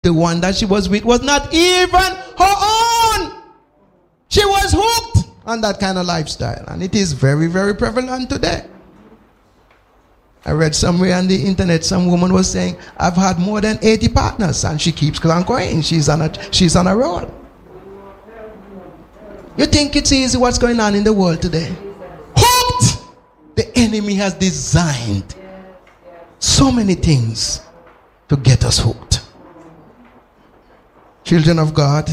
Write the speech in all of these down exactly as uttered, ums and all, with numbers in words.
The one that she was with was not even her own. She was hooked on that kind of lifestyle. And it is very, very prevalent today. I read somewhere on the internet, some woman was saying, I've had more than eighty partners, and she keeps going. She's on a, she's on a roll. You think it's easy what's going on in the world today? Hooked! The enemy has designed so many things to get us hooked. Children of God,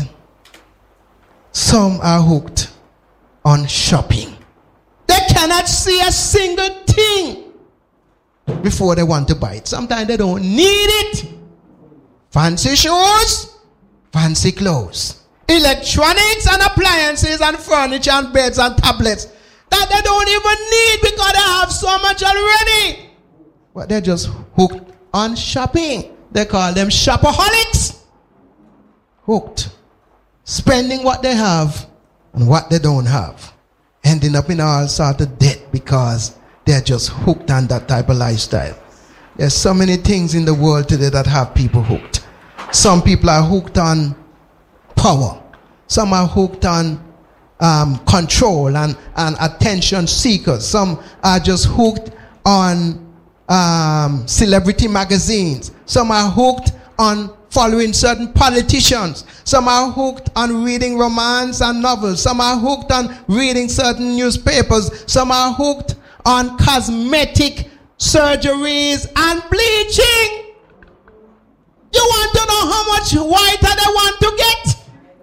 some are hooked on shopping. They cannot see a single thing before they want to buy it. Sometimes they don't need it. Fancy shoes, fancy clothes, electronics and appliances and furniture and beds and tablets that they don't even need because they have so much already. But they're just hooked on shopping. They call them shopaholics. Hooked. Spending what they have and what they don't have. Ending up in all sort of debt because they're just hooked on that type of lifestyle. There's so many things in the world today that have people hooked. Some people are hooked on power. Some are hooked on um, control and, and attention seekers. Some are just hooked on um, celebrity magazines. Some are hooked on following certain politicians. Some are hooked on reading romance and novels. Some are hooked on reading certain newspapers. Some are hooked on cosmetic surgeries and bleaching. You want to know how much whiter they want to get?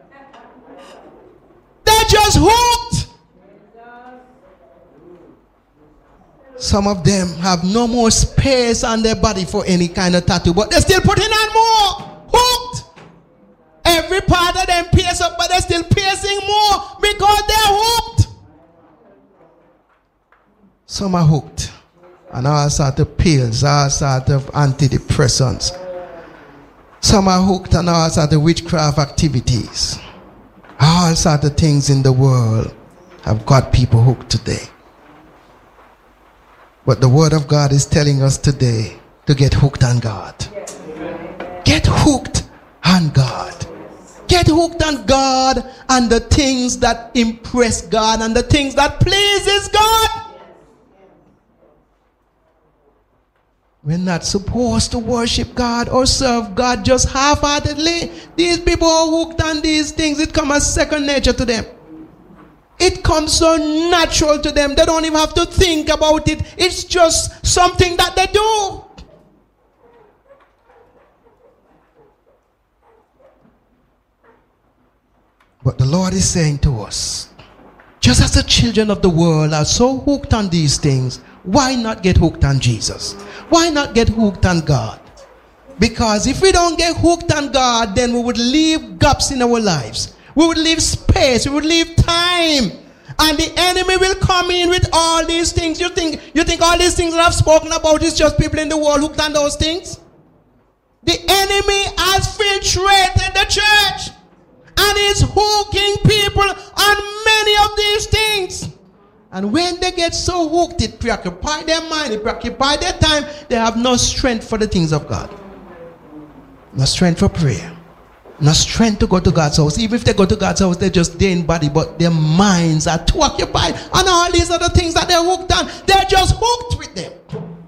They're just hooked. Some of them have no more space on their body for any kind of tattoo, but they're still putting on more. Hooked. Every part of them pierce up, but they're still piercing more because they're hooked. Some are hooked on all sorts of pills, all sorts of antidepressants. Some are hooked on all sorts of witchcraft activities. All sorts of things in the world have got people hooked today. But the word of God is telling us today to get hooked on God. Get hooked on God. Get hooked on God and the things that impress God and the things that pleases God. We're not supposed to worship God or serve God just half-heartedly. These people are hooked on these things. It comes as second nature to them. It comes so natural to them. They don't even have to think about it. It's just something that they do. But the Lord is saying to us, just as the children of the world are so hooked on these things, why not get hooked on Jesus? Why not get hooked on God? Because if we don't get hooked on God, then we would leave gaps in our lives. We would leave space. We would leave time. And the enemy will come in with all these things. You think, you think all these things that I've spoken about is just people in the world hooked on those things? The enemy has infiltrated the church and is hooking people on many of these things. And when they get so hooked, it preoccupies their mind, it preoccupies their time. They have no strength for the things of God. No strength for prayer. No strength to go to God's house. Even if they go to God's house, they're just there in body, but their minds are too occupied on all these other things that they're hooked on. They're just hooked with them.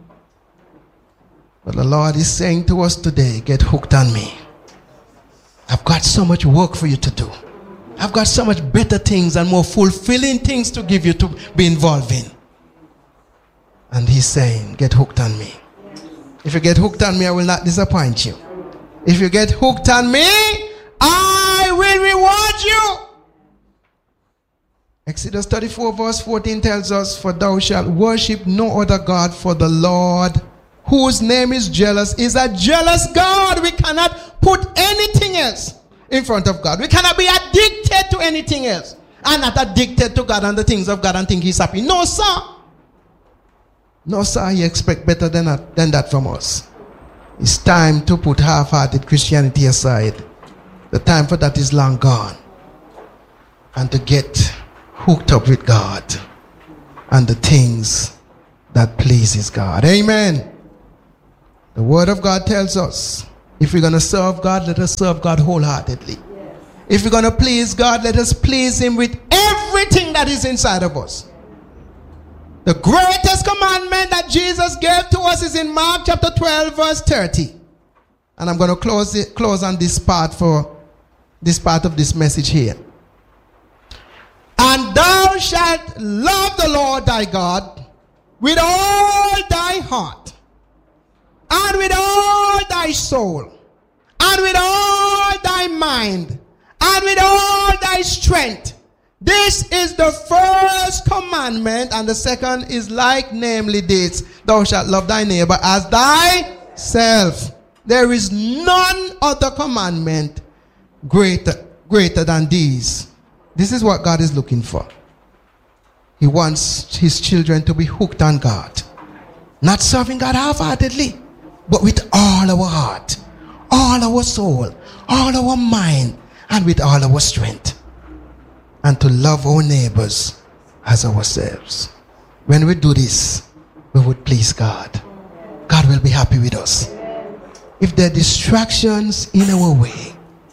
But the Lord is saying to us today, get hooked on me. I've got so much work for you to do. I've got so much better things and more fulfilling things to give you to be involved in. And he's saying, get hooked on me. If you get hooked on me, I will not disappoint you. If you get hooked on me, I will reward you. Exodus thirty-four verse fourteen tells us, for thou shalt worship no other God, for the Lord, whose name is jealous, is a jealous God. We cannot put anything else in front of God. We cannot be addicted to anything else and not addicted to God and the things of God and think he's happy. No, sir. No, sir. He expects better than that, than that from us. It's time to put half-hearted Christianity aside. The time for that is long gone. And to get hooked up with God and the things that pleases God. Amen. The word of God tells us If we're going to serve God, let us serve God wholeheartedly. Yes. If we're going to please God, let us please Him with everything that is inside of us. The greatest commandment that Jesus gave to us is in Mark chapter twelve, verse thirty. And I'm going to close it, close on this part for this part of this message here. And thou shalt love the Lord thy God with all thy heart, and with all thy soul, and with all thy mind, and with all thy strength. This is the first commandment, and the second is like, namely this: thou shalt love thy neighbor as thyself. There is none other commandment greater, greater than these. This is what God is looking for. He wants his children to be hooked on God. Not serving God half-heartedly, but with all our heart, all our soul, all our mind, and with all our strength. And to love our neighbors as ourselves. When we do this, we would please God. God will be happy with us. If there are distractions in our way,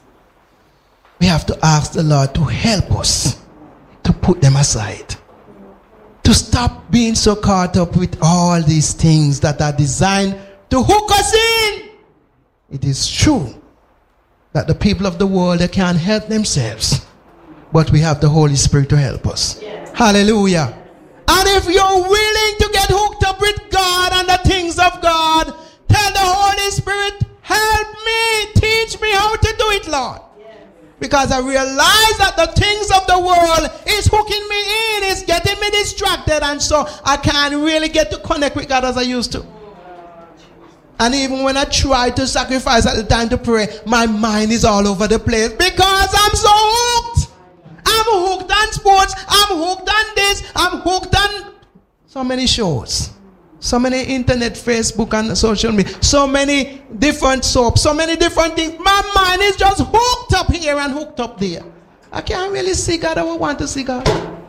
we have to ask the Lord to help us to put them aside. To stop being so caught up with all these things that are designed to hook us in. It is true that the people of the world, they can't help themselves. But we have the Holy Spirit to help us. Yes. Hallelujah. And if you're willing to get hooked up with God and the things of God, tell the Holy Spirit, help me, teach me how to do it, Lord. Yes. Because I realize that the things of the world is hooking me in, is getting me distracted, and so I can't really get to connect with God as I used to. And even when I try to sacrifice at the time to pray, my mind is all over the place because I'm so hooked. I'm hooked on sports. I'm hooked on this. I'm hooked on so many shows. So many internet, Facebook, and social media. So many different soaps. So many different things. My mind is just hooked up here and hooked up there. I can't really see God. I want to see God.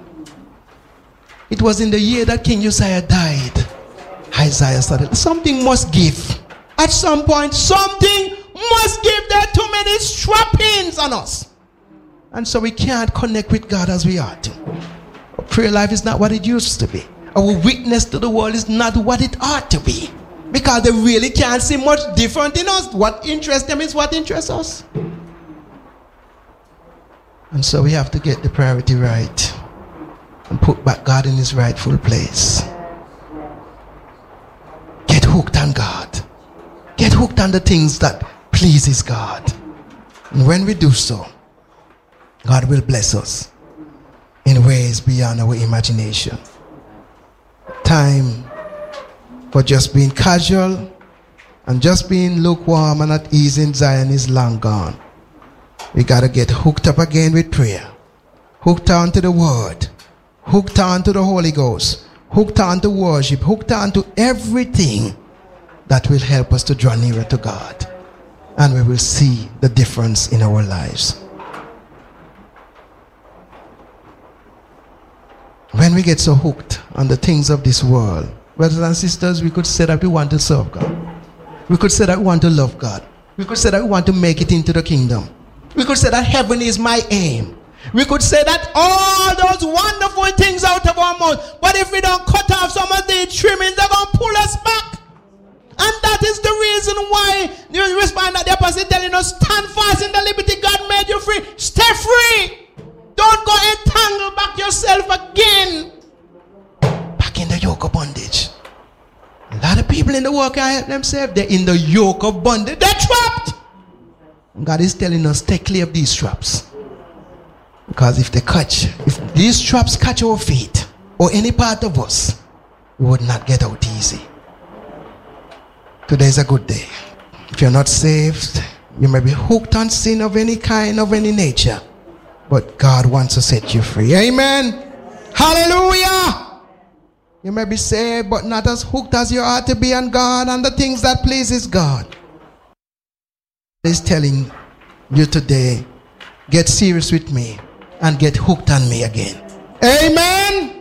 It was in the year that King Uzziah died. Isaiah started. Something must give. At some point, something must give. There are too many strappings on us. And so we can't connect with God as we ought to. Our prayer life is not what it used to be. Our witness to the world is not what it ought to be. Because they really can't see much different in us. What interests them is what interests us. And so we have to get the priority right. And put back God in his rightful place. Get hooked on God. Get hooked on the things that pleases God. And when we do so, God will bless us in ways beyond our imagination. Time for just being casual and just being lukewarm and at ease in Zion is long gone. We got to get hooked up again with prayer. Hooked on to the word. Hooked on to the Holy Ghost. Hooked on to worship. Hooked on to everything that will help us to draw nearer to God. And we will see the difference in our lives. When we get so hooked on the things of this world, brothers and sisters, we could say that we want to serve God. We could say that we want to love God. We could say that we want to make it into the kingdom. We could say that heaven is my aim. We could say that all those wonderful things out of our mouth. But if we don't cut off some of the trimmings, they're going to pull us back. And that is the reason why you respond that the apostle telling us, stand fast in the liberty God made you free. Stay free. Don't go entangle back yourself again. Back in the yoke of bondage. A lot of people in the world can't help themselves. They're in the yoke of bondage. They're trapped. And God is telling us, stay clear of these traps. Because if they catch, if these traps catch our feet or any part of us, we would not get out easy. Today is a good day. If you're not saved, you may be hooked on sin of any kind, of any nature. But God wants to set you free. Amen. Hallelujah. You may be saved, but not as hooked as you ought to be on God and the things that pleases God. He's telling you today, get serious with me and get hooked on me again. Amen.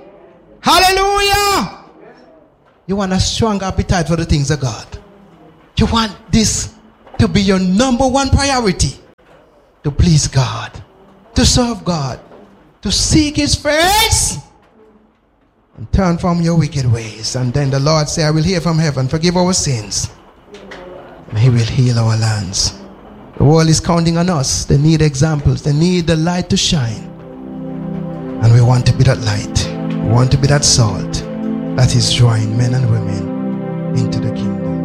Hallelujah. You want a strong appetite for the things of God. You want this to be your number one priority. To please God, to serve God, to seek His face, and turn from your wicked ways. And then the Lord say, I will hear from heaven, forgive our sins, and He will heal our lands. The world is counting on us. They need examples. They need the light to shine. And we want to be that light. We want to be that salt that is drawing men and women into the kingdom.